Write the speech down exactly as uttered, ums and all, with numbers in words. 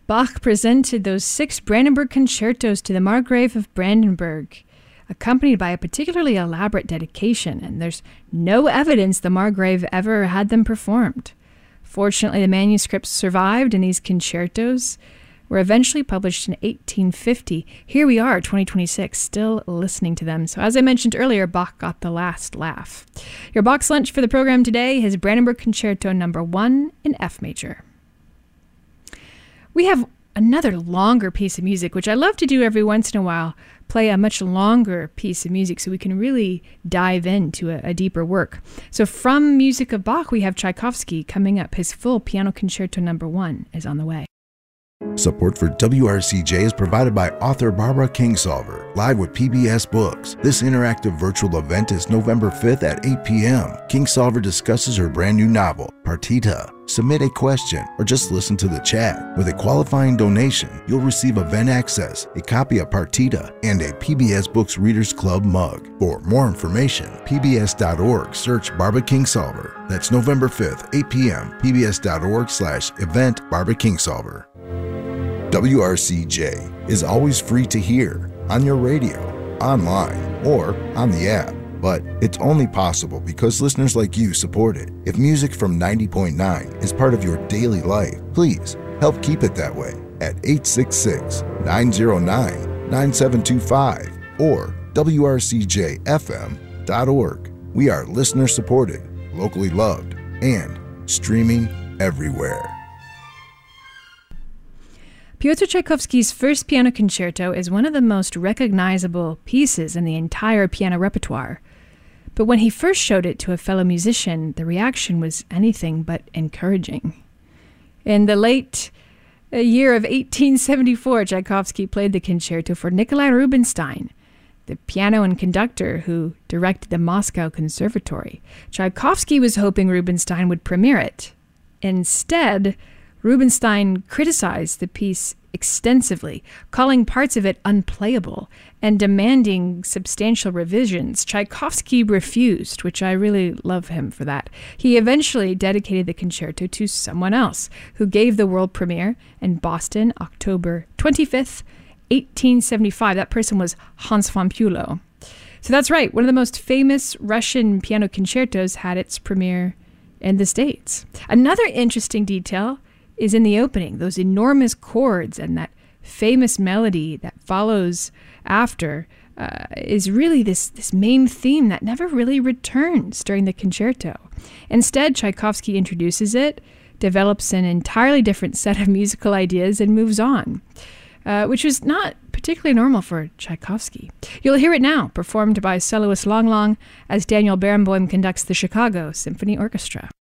Bach presented those six Brandenburg concertos to the Margrave of Brandenburg, accompanied by a particularly elaborate dedication, and there's no evidence the Margrave ever had them performed. Fortunately, the manuscripts survived, and these concertos were eventually published in eighteen fifty. Here we are, twenty twenty-six, still listening to them. So as I mentioned earlier, Bach got the last laugh. Your box lunch for the program today is Brandenburg Concerto number one in F major. We have another longer piece of music, which I love to do every once in a while, play a much longer piece of music so we can really dive into a, a deeper work. So from Music of Bach, we have Tchaikovsky coming up. His full Piano Concerto number one is on the way. Support for W R C J is provided by author Barbara Kingsolver, live with P B S Books. This interactive virtual event is November fifth at eight p.m. Kingsolver discusses her brand new novel, Partita. Submit a question or just listen to the chat. With a qualifying donation, you'll receive event access, a copy of Partita, and a P B S Books Readers Club mug. For more information, P B S dot org, search Barbara Kingsolver. That's November fifth, eight p.m., P B S dot org slash event Barbara Kingsolver. W R C J is always free to hear on your radio, online, or on the app. But it's only possible because listeners like you support it. If music from ninety point nine is part of your daily life, please help keep it that way at eight six six, nine zero nine, nine seven two five or W R C J F M dot org. We are listener supported, locally loved, and streaming everywhere. Pyotr Tchaikovsky's first piano concerto is one of the most recognizable pieces in the entire piano repertoire. But when he first showed it to a fellow musician, the reaction was anything but encouraging. In the late uh, year of eighteen seventy-four, Tchaikovsky played the concerto for Nikolai Rubinstein, the piano and conductor who directed the Moscow Conservatory. Tchaikovsky was hoping Rubinstein would premiere it. Instead, Rubinstein criticized the piece extensively, calling parts of it unplayable and demanding substantial revisions. Tchaikovsky refused, which I really love him for that. He eventually dedicated the concerto to someone else, who gave the world premiere in Boston, October twenty-fifth, eighteen seventy-five. That person was Hans von Bülow. So that's right, one of the most famous Russian piano concertos had its premiere in the States. Another interesting detail is in the opening, those enormous chords and that famous melody that follows after uh, is really this, this main theme that never really returns during the concerto. Instead, Tchaikovsky introduces it, develops an entirely different set of musical ideas, and moves on, uh, which was not particularly normal for Tchaikovsky. You'll hear it now, performed by soloist Lang Lang as Daniel Barenboim conducts the Chicago Symphony Orchestra.